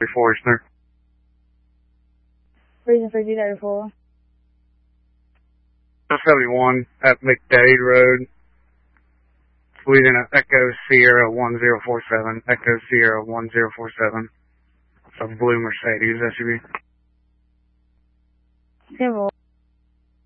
Forestner. Reason for D34. 71 at McDade Road. Sweden Echo Sierra 1047. Echo Sierra 1047. It's a blue Mercedes SUV. Simple.